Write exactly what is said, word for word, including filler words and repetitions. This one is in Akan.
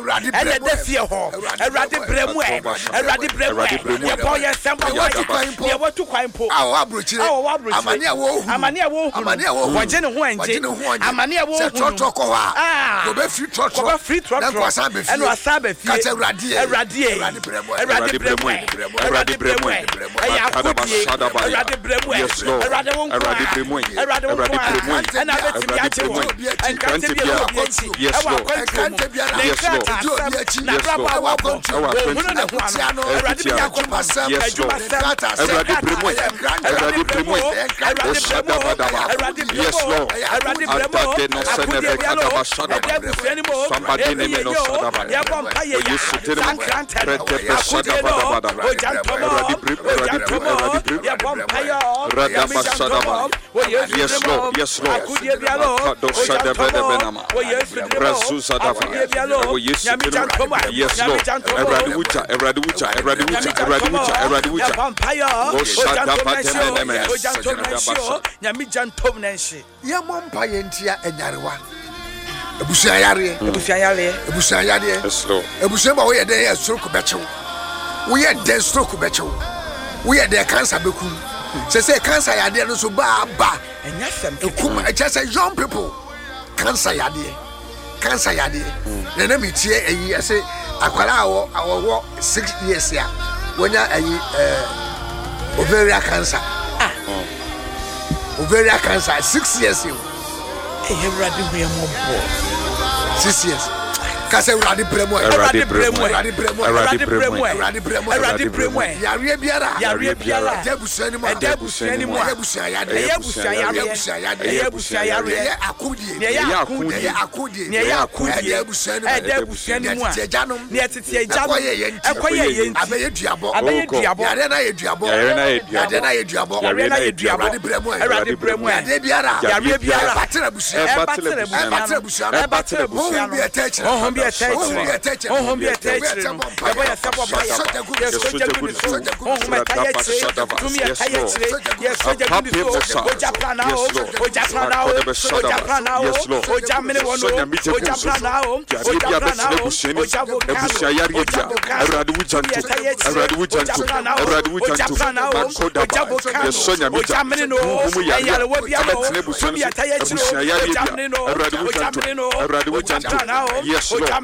and the fear ho Erade Bremwe Erade Bremwe ye boy sembo ye what to kwine po awo abrochire amane awo amane awo amane awo waje ne ho anje amane awo trotro ko ha go be free trotro go be free trotro and wasa be fie Erade Erade Erade Bremwe Erade Bremwe aya akudie Erade Bremwe Erade won Erade Bremwe Erade won and abetimi ache wo and kante bi e wo yes Lord kante bi ara yes Lord na brabo awa ko wono na ho ano Erade bi akoma sam adwuma sam Erade Bremwe Erade Bremwe yes Lord Erade Bremwe somebody name no Sadaba ya bompa ye ya sankrante yes Lord yes Lord yes Lord Erade wucha Erade wucha Erade wucha Erade wucha Erade wucha nyami jantom nanshi ya mompa ye ntia enyarewa ebusuan yare ebusuan yare ebusuan yare yes Lord ebusuan ba wo ye den ye stroke bechew wo ye den stroke bechew wo ye den cancer beku se se cancer yade no so ba ba enya sem ekum e say young people cancer yade cancer yade na na mitie eyi ase akwara awo awo six years ya wonya eyi eh ovarian cancer ah ovarian cancer six years you eh Erade we mo bo six years kase Erade Bremwe Erade Bremwe Erade Bremwe Erade Bremwe Erade Bremwe Erade Bremwe yare biara yare biara debusuani mo debusuani mo debusuani yade debusuani yade debusuani yade ye akudie ye akudie ye akudie ye akudie debusuani e debusuani mo tejanom ne tete ejanom akoye ye nti akoye ye nti abaye duabo abaye duabo yare na ye duabo yare na ye duabo yare na ye duabo yare na ye duabo Erade Bremwe Erade Bremwe yade biara yare biara batera busuani e batera busuani e batera busuani bi etechire oh bi etechire oh bi etechire e boya sabo ba ya yes soja good so oh me kayechire to me kayechire yes soja good so o Japan now o Japan now o Japan now o Germany wono o Japan now o Japan now o Jabo ebusia yare dia Erade wujanto Erade wujanto Erade wujanto Jabo yes sonya mi Germany no yare wo bia no ebusia yare dia Erade wujanto Erade wujanto yes Lord